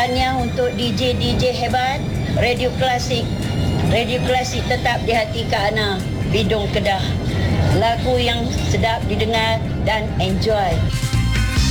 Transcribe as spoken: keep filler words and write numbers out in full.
Tahniah untuk D J D J hebat Radio Klasik. Radio Klasik tetap di hati Kak Ana. Bidung Kedah. Lagu yang sedap didengar dan enjoy.